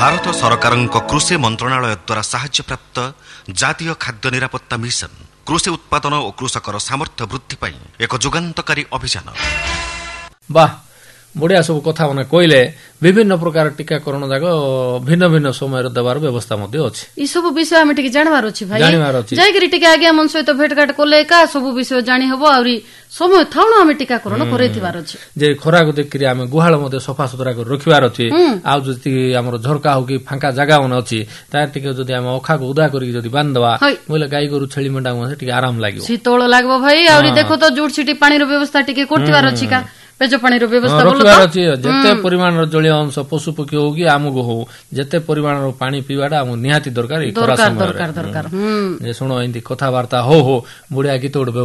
ଭାରତ ସରକାରଙ୍କ କୃଷି ମନ୍ତ୍ରଣାଳୟ ଦ୍ୱାରା ସାହାଯ୍ୟ ପ୍ରାପ୍ତ ଜାତୀୟ ଖାଦ୍ୟ ନିରାପତ୍ତା ମିଶନ କୃଷି ଉତ୍ପାଦନ ଓ କୃଷକର ସାମର୍ଥ୍ୟ ବୃଦ୍ଧି ପାଇଁ ଏକ ଯୁଗାନ୍ତକାରୀ ଅଭିଯାନ। ବାଃ ବଢିଆ ସବୁ କଥା ମାନେ କହିଲେ ବିଭିନ୍ନ ପ୍ରକାର टीकाकरण ଯାକ ଭିନ୍ନ ଭିନ୍ନ ସମୟରେ ଦେବାର ବ୍ୟବସ୍ଥା ମଧ୍ୟ ଅଛି। ଏ ସବୁ ବିଷୟ ଆମେ ଟିକେ ଜାଣିବାର ଅଛି ଭାଇ, ଜାଣିବାର ଅଛି ଯାଇକିରି ଟିକେ ଆଜ୍ଞା ମନ ସହିତ ଭେଟଘାଟ କଲେ ଏକା ସବୁ ବିଷୟ ଜାଣି ହବ। ଆହୁରି ସମୟ ଥାଉଣ ଆମେ टीकाकरण କରେଇଥିବାର ଅଛି। ଯେ ଖରାକୁ ଦେଖିକି ଆମେ ଗୁହାଳ ମଧ୍ୟ ସଫାସୁତୁରା କରି ରଖିବାର ଅଛି। ଆଉ ଯଦି ଆମର ଝରକା ହଉ କି ଫାଙ୍କା ଜାଗା ମାନେ ଅଛି ତାର ଟିକେ ଯଦି ଆମେ ଅଖାକୁ ଉଦା କରିକି ଯଦି ବାନ୍ଧିଦେବା ବୋଇଲେ ଗାଈ ଗୋରୁ ଛେଳି ମେଣ୍ଢା ମଧ୍ୟ ଟିକେ ଆରାମ ଲାଗିବ, ଶୀତଳ ଲାଗିବ ଭାଇ। ଆହୁରି ଦେଖ ତ ଯୋଉଠି ସେଠି ପାଣିର ବ୍ୟବସ୍ଥା ଟିକେ କରିଥିବାର ଅଛି କା ପେଜ ପାଣିର ବ୍ୟବସ୍ଥା ରଖିବାର ଅଛି। ଯେତେ ପରିମାଣର ଜଳୀୟ ଅଂଶ ପଶୁ ପକ୍ଷୀ ହଉ କି ଆମକୁ ହଉ ଯେତେ ପରିମାଣର ପାଣି ପିଇବାଟା ଆମକୁ ନିହାତି ଦରକାର। ଦରକାର। ଶୁଣ ଏମିତି କଥାବାର୍ତ୍ତା ହଉ ବଢିଆ ଗୀତ ଗୋଟେ